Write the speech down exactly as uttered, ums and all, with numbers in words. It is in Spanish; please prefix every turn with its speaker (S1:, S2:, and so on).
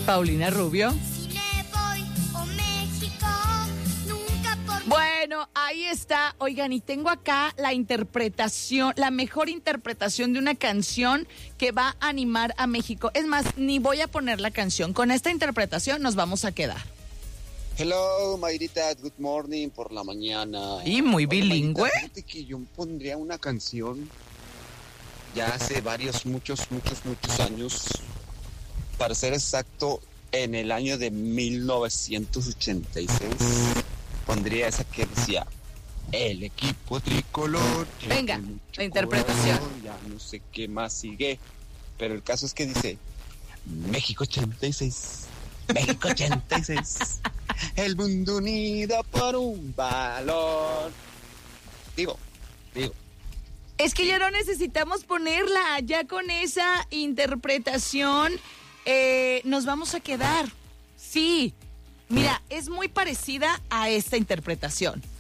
S1: Paulina Rubio.
S2: Si me voy o México, nunca por...
S1: Bueno, ahí está. Oigan, y tengo acá la interpretación, la mejor interpretación de una canción que va a animar a México. Es más, ni voy a poner la canción. Con esta interpretación nos vamos a quedar.
S3: Hello, Mayrita, good morning por la mañana.
S1: Y muy
S3: Oye,
S1: bilingüe.
S3: Mayrita, fíjate que yo pondría una canción ya hace varios, muchos, muchos, muchos años, para ser exacto, en el año de mil novecientos ochenta y seis, pondría esa que decía, el equipo tricolor.
S1: Venga, la interpretación.
S3: Corazón, ya no sé qué más sigue, pero el caso es que dice, México ochenta y seis, México ochenta y seis, el mundo unido por un balón. Digo, digo.
S1: Es que ya no necesitamos ponerla, ya con esa interpretación eh, nos vamos a quedar. Sí, mira, es muy parecida a esta interpretación.